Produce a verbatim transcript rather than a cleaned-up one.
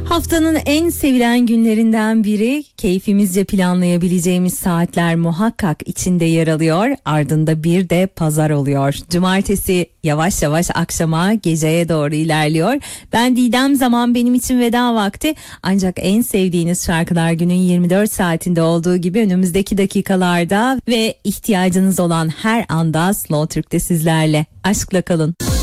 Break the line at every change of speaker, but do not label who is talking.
Haftanın en sevilen günlerinden biri, keyfimizce planlayabileceğimiz saatler muhakkak içinde yer alıyor. Ardında bir de pazar oluyor. Cumartesi yavaş yavaş akşama, geceye doğru ilerliyor. Ben Didem, zaman benim için veda vakti. Ancak en sevdiğiniz şarkılar günün yirmi dört saatinde olduğu gibi önümüzdeki dakikalarda ve ihtiyacınız olan her anda Slow Türk'te sizlerle. Aşkla kalın.